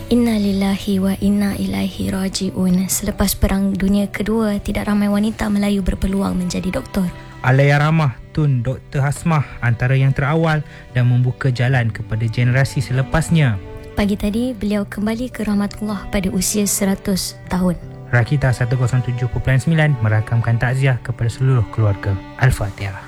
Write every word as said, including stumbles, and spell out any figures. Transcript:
Inna lillahi wa inna ilaihi raji'un. Selepas Perang Dunia Kedua, tidak ramai wanita Melayu berpeluang menjadi doktor. Allahyarhamah Tun Doktor Hasmah antara yang terawal dan membuka jalan kepada generasi selepasnya. Pagi tadi, beliau kembali ke rahmatullah pada usia seratus tahun. Rakita seratus tujuh perpuluhan sembilan merakamkan takziah kepada seluruh keluarga. Al-Fatihah.